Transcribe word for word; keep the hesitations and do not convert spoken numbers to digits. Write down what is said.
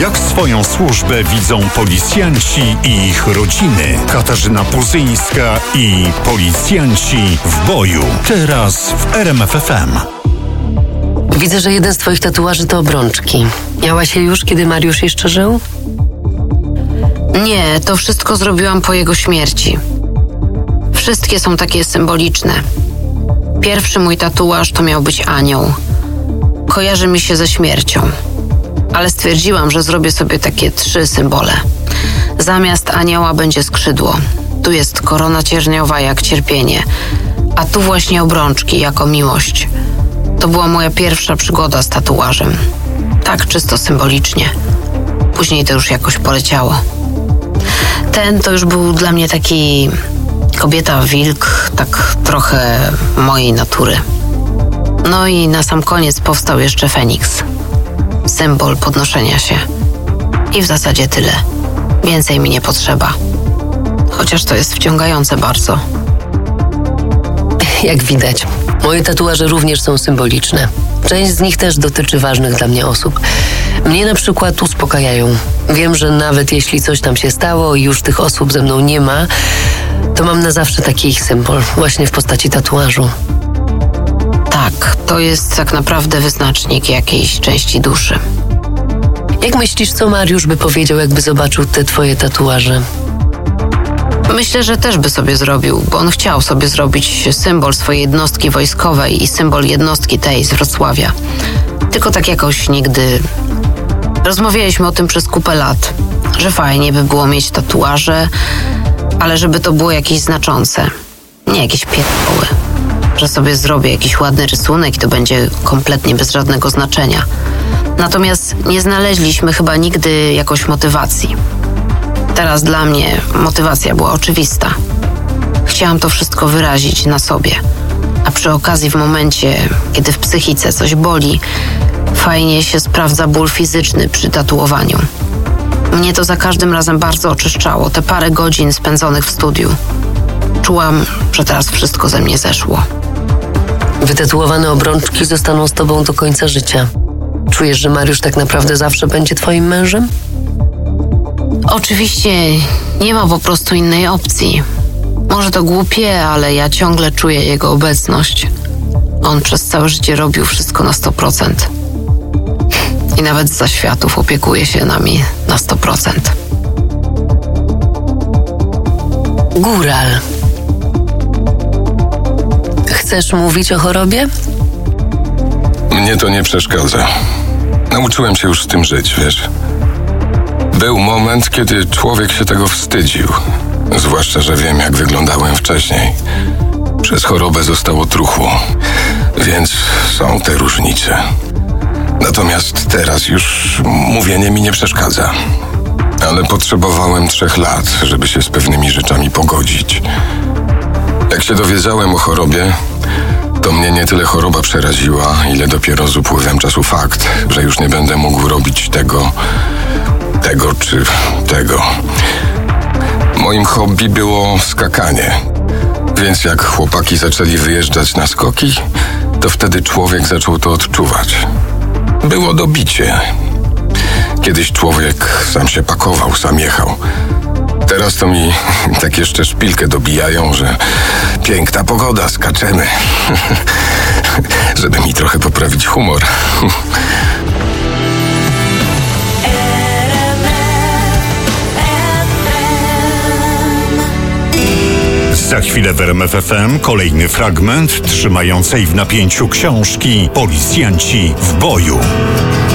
Jak swoją służbę widzą policjanci i ich rodziny? Katarzyna Puzyńska i policjanci w boju. Teraz w R M F F M. Widzę, że jeden z twoich tatuaży to obrączki. Miałaś je już, kiedy Mariusz jeszcze żył? Nie, to wszystko zrobiłam po jego śmierci. Wszystkie są takie symboliczne. Pierwszy mój tatuaż to miał być anioł. Kojarzy mi się ze śmiercią. Ale stwierdziłam, że zrobię sobie takie trzy symbole. Zamiast anioła będzie skrzydło. Tu jest korona cierniowa jak cierpienie, a tu właśnie obrączki jako miłość. To była moja pierwsza przygoda z tatuażem. Tak czysto symbolicznie. Później to już jakoś poleciało. Ten to już był dla mnie taki kobieta-wilk, tak trochę mojej natury. No i na sam koniec powstał jeszcze Feniks. Symbol podnoszenia się. I w zasadzie tyle. Więcej mi nie potrzeba. Chociaż to jest wciągające bardzo. Jak widać, moje tatuaże również są symboliczne. Część z nich też dotyczy ważnych dla mnie osób. Mnie na przykład uspokajają. Wiem, że nawet jeśli coś tam się stało i już tych osób ze mną nie ma, to mam na zawsze taki ich symbol, właśnie w postaci tatuażu. Tak, to jest tak naprawdę wyznacznik jakiejś części duszy. Jak myślisz, co Mariusz by powiedział, jakby zobaczył te twoje tatuaże? Myślę, że też by sobie zrobił, bo on chciał sobie zrobić symbol swojej jednostki wojskowej i symbol jednostki tej z Wrocławia. Tylko tak jakoś nigdy... Rozmawialiśmy o tym przez kupę lat, że fajnie by było mieć tatuaże, ale żeby to było jakieś znaczące. Nie jakieś pierdoły. Że sobie zrobię jakiś ładny rysunek i to będzie kompletnie bez żadnego znaczenia. Natomiast nie znaleźliśmy chyba nigdy jakoś motywacji. Teraz dla mnie motywacja była oczywista. Chciałam to wszystko wyrazić na sobie. A przy okazji w momencie, kiedy w psychice coś boli, fajnie się sprawdza ból fizyczny przy tatuowaniu. Mnie to za każdym razem bardzo oczyszczało, te parę godzin spędzonych w studiu. Czułam, że teraz wszystko ze mnie zeszło. Wytatuowane obrączki zostaną z tobą do końca życia. Czujesz, że Mariusz tak naprawdę zawsze będzie twoim mężem? Oczywiście nie ma po prostu innej opcji. Może to głupie, ale ja ciągle czuję jego obecność. On przez całe życie robił wszystko na sto procent. I nawet zza światów opiekuje się nami na sto procent. Góral. Chcesz mówić o chorobie? Mnie to nie przeszkadza. Nauczyłem się już z tym żyć, wiesz. Był moment, kiedy człowiek się tego wstydził. Zwłaszcza, że wiem, jak wyglądałem wcześniej. Przez chorobę zostało truchło, więc są te różnice. Natomiast teraz już mówienie mi nie przeszkadza. Ale potrzebowałem trzech lat, żeby się z pewnymi rzeczami pogodzić. Jak się dowiedziałem o chorobie, to mnie nie tyle choroba przeraziła, ile dopiero z upływem czasu fakt, że już nie będę mógł robić tego, tego czy tego. Moim hobby było skakanie, więc jak chłopaki zaczęli wyjeżdżać na skoki, to wtedy człowiek zaczął to odczuwać. Było dobicie. Kiedyś człowiek sam się pakował, sam jechał. Teraz to mi tak jeszcze szpilkę dobijają, że piękna pogoda, skaczemy. Żeby mi trochę poprawić humor. Za chwilę w R M F F M kolejny fragment trzymającej w napięciu książki Policjanci w boju.